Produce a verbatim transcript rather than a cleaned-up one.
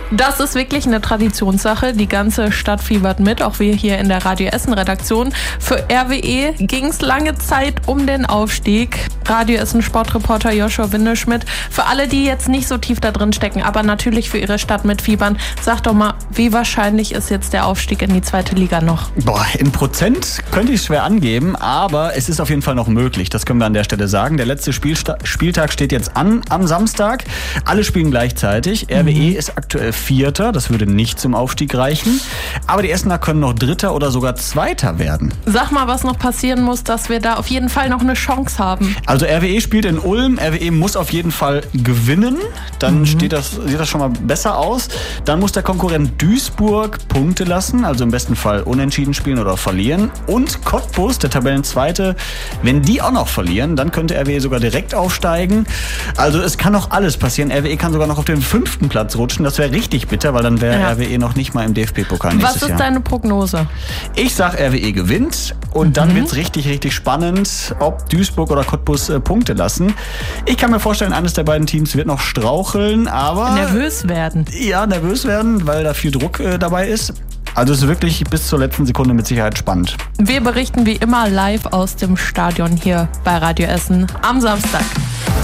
Das ist wirklich eine Traditionssache. Die ganze Stadt fiebert mit, auch wir hier in der Radio Essen Redaktion. Für R W E ging es lange Zeit um den Aufstieg. Radio Essen Sportreporter Joshua Windeschmidt. Für alle, die jetzt nicht so tief da drin stecken, aber natürlich für ihre Stadt mitfiebern, sag doch mal, wie wahrscheinlich ist jetzt der Aufstieg in die zweite Liga noch? Boah, in Prozent könnte ich es schwer angeben, aber es ist auf jeden Fall noch möglich. Das können wir an der Stelle sagen. Der letzte Spielsta- Spieltag steht jetzt an am Samstag. Alle spielen gleichzeitig. R W E mhm. ist aktuell Vierter. Das würde nicht zum Aufstieg reichen. Aber die Essener können noch Dritter oder sogar Zweiter werden. Sag mal, was noch passieren muss, dass wir da auf jeden Fall noch eine Chance haben. Also R W E spielt in Ulm. R W E muss auf jeden Fall gewinnen. Dann mhm. steht das, sieht das schon mal besser aus. Dann muss der Konkurrent Duisburg Punkte lassen. Also im besten Fall unentschieden spielen oder verlieren. Und Cottbus, der Tabellenzweite, wenn die auch noch verlieren, dann könnte R W E sogar direkt aufsteigen. Also es kann noch alles passieren. R W E kann sogar noch auf den fünften Platz rutschen. Das wäre richtig bitter, weil dann wäre ja. R W E noch nicht mal im D F B-Pokal nächstes Jahr. Was ist Jahr. deine Prognose? Ich sag, R W E gewinnt und mhm. dann wird's richtig, richtig spannend, ob Duisburg oder Cottbus äh, Punkte lassen. Ich kann mir vorstellen, eines der beiden Teams wird noch straucheln, aber... Nervös werden. Ja, nervös werden, weil da viel Druck äh, dabei ist. Also es ist wirklich bis zur letzten Sekunde mit Sicherheit spannend. Wir berichten wie immer live aus dem Stadion hier bei Radio Essen am Samstag.